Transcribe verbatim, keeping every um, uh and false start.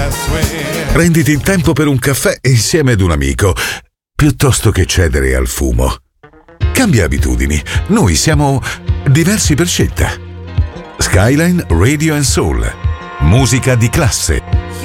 Prenditi il tempo per un caffè insieme ad un amico, piuttosto che cedere al fumo. Cambia abitudini, noi siamo diversi per scelta. Skyline Radio and Soul, musica di classe.